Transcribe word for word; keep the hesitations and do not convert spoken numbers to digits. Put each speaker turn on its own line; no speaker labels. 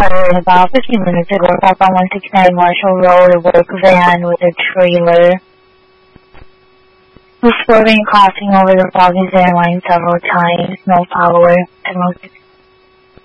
fired about fifteen minutes ago back on one sixty-nine Marshall Road, a work van with a trailer was swerving and crossing over the foggy center line several times. No follower.